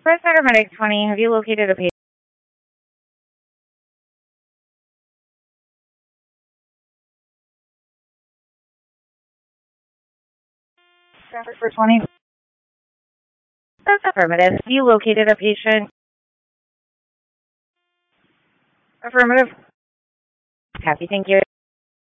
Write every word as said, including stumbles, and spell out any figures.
First paramedic twenty, have you located a patient? Traffic for twenty. That's affirmative. Have you located a patient? Affirmative. Happy, thank you.